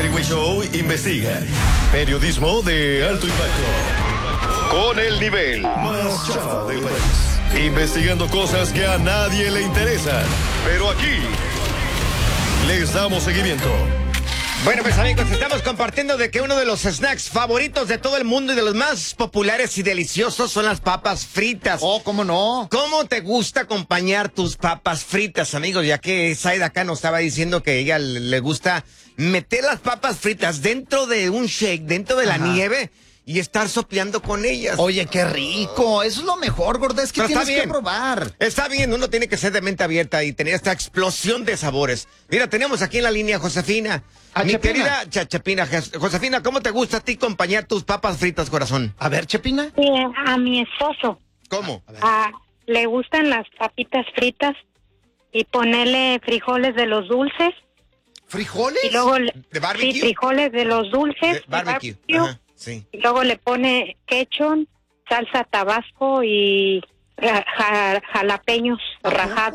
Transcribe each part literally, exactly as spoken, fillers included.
Freeway Show investiga. Periodismo de alto impacto. Con el nivel más chafa del país. Investigando cosas que a nadie le interesan. Pero aquí les damos seguimiento. Bueno, pues amigos, estamos compartiendo de que uno de los snacks favoritos de todo el mundo y de los más populares y deliciosos son las papas fritas. Oh, ¿cómo no? ¿Cómo te gusta acompañar tus papas fritas, amigos? Ya que Saida acá nos estaba diciendo que a ella le gusta meter las papas fritas dentro de un shake, dentro de la Ajá. nieve y estar sopeando con ellas. Oye, qué rico. Eso es lo mejor, gorda. Es que Pero tienes está que bien. probar. Está bien, uno tiene que ser de mente abierta y tener esta explosión de sabores. Mira, tenemos aquí en la línea a Josefina. A Mi Chepina. querida Cha- Chepina. Jes- Josefina, ¿cómo te gusta a ti acompañar tus papas fritas, corazón? A ver, Chepina. Sí, a mi esposo ¿Cómo? ah, le gustan las papitas fritas y ponerle frijoles de los dulces ¿Frijoles? y luego le, ¿De barbecue? sí, frijoles de los dulces De barbecue. de Ajá, sí. y luego le pone ketchup, salsa tabasco y ja- ja- jalapeños rajados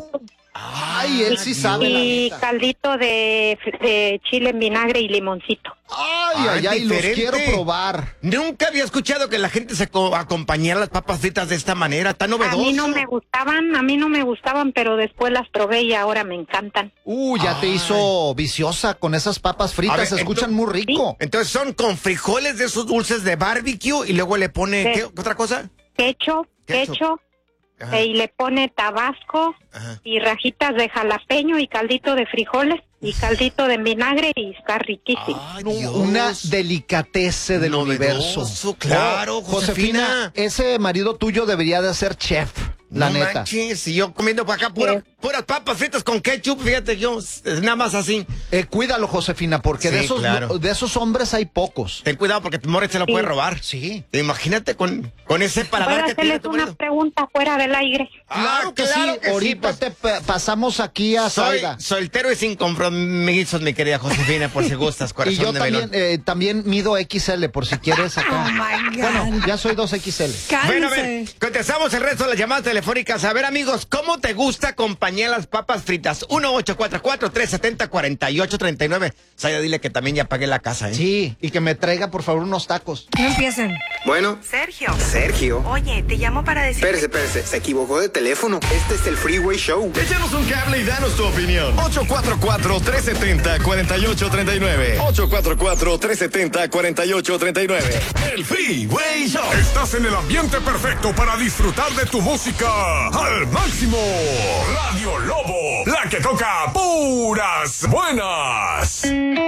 Ay, él sí sabe la y neta. caldito de, de chile en vinagre y limoncito. Ay, ay, Ah, ay, los diferente. quiero probar. Nunca había escuchado que la gente se co- acompañara las papas fritas de esta manera, tan A novedoso. mí no me gustaban, a mí no me gustaban, pero después las probé y ahora me encantan. Uh, ya te Ay. hizo viciosa con esas papas fritas. A ver, Se escuchan ento- muy rico. Entonces son con frijoles de esos dulces de barbecue y luego le pone, Sí. ¿qué otra cosa? Ketchup, Ketchup. ketchup, Ajá. eh, y le pone tabasco Ajá. y rajitas de jalapeño y caldito de frijoles y caldito de vinagre y está riquísimo. Ay, No, Dios. una delicatese del Novedoso, universo. claro, Oh, Josefina. ese marido tuyo debería de ser chef, la no neta. manches, y yo comiendo para acá pura- Sí. puras papas fritas con ketchup, fíjate, yo es nada más así. Eh, cuídalo, Josefina, porque de Sí, esos claro. de esos hombres hay pocos. Ten cuidado porque tu morre se lo Sí. puede robar. Sí. Imagínate con, con ese ¿Puedo paladar que tiene hacerles tu una marido. pregunta fuera del aire? Claro que claro sí. que sí, Ahorita pues. te pa- pasamos aquí a Soy Zaida. soltero y sin compromisos, mi querida Josefina, por si gustas, corazón Y yo de también, melón. eh, también mido equis ele, por si quieres acá. Oh, my God. Bueno, ya soy dos equis ele. Bueno, a ver, Cálmense. contestamos el resto de las llamadas telefónicas. A ver, amigos, ¿cómo te gusta acompañar las papas fritas? uno ocho cuatro cuatro, tres siete cero, cuatro ocho tres nueve. Saya, dile que también ya pagué la casa, ¿eh? Sí, y que me traiga, por favor, unos tacos. No empiecen. Bueno, Sergio. Sergio. Oye, te llamo para decir... Espérese, espérese, se equivocó de teléfono. Este es el Freeway Show. Échanos un cable y danos tu opinión. ocho cuatro cuatro, tres siete cero, cuatro ocho tres nueve. ocho cuatro cuatro, tres siete cero, cuatro ocho tres nueve. El Freeway Show. Estás en el ambiente perfecto para disfrutar de tu música al máximo. Radio Lobo, la que toca puras buenas.